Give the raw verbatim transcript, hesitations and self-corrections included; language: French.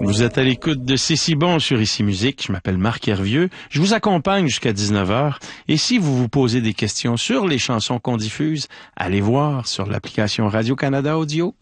Vous êtes à l'écoute de C'est si bon sur Ici Musique. Je m'appelle Marc Hervieux. Je vous accompagne jusqu'à dix-neuf heures. Et si vous vous posez des questions sur les chansons qu'on diffuse, allez voir sur l'application Radio-Canada Audio.